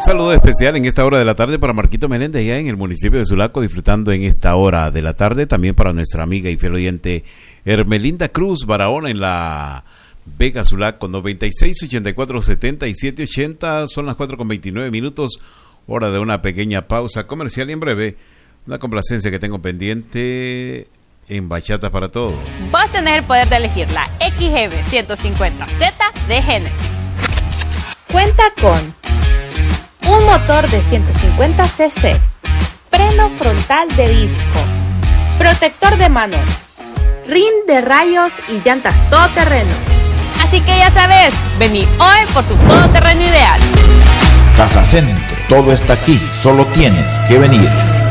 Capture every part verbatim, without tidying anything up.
saludo especial en esta hora de la tarde para Marquito Meléndez, allá en el municipio de Sulaco, disfrutando en esta hora de la tarde. También para nuestra amiga y fiel oyente Hermelinda Cruz Barahona en la Vega Sulaco, noventa y seis, ochenta y cuatro, setenta y siete, ochenta. Son las cuatro con veintinueve minutos, hora de una pequeña pausa comercial y en breve una complacencia que tengo pendiente en Bachata para Todos. Vos tenés el poder de elegir la X G ciento cincuenta Z de Génesis. Cuenta con un motor de ciento cincuenta cc, freno frontal de disco, protector de mano, rin de rayos y llantas todoterreno. Así que ya sabes, vení hoy por tu todoterreno ideal. Casa Centro, todo está aquí, solo tienes que venir.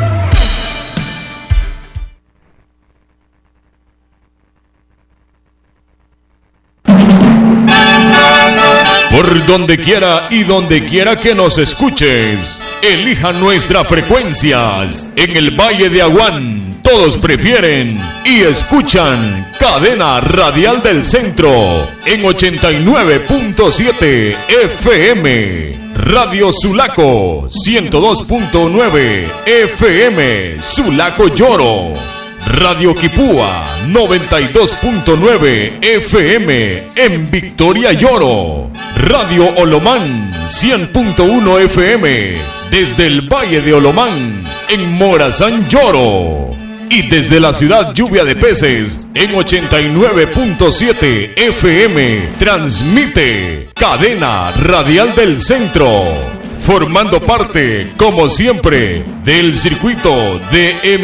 Por donde quiera y donde quiera que nos escuches, elija nuestras frecuencias. En el Valle de Aguán, todos prefieren y escuchan Cadena Radial del Centro en ochenta y nueve punto siete F M. Radio Sulaco, ciento dos punto nueve F M, Sulaco Lloro. Radio Quipúa, noventa y dos punto nueve F M en Victoria Lloro. Radio Olomán, cien punto uno F M desde el Valle de Olomán en Morazán Lloro. Y desde la ciudad Lluvia de Peces en ochenta y nueve punto siete F M transmite Cadena Radial del Centro, formando parte, como siempre, del circuito de emisión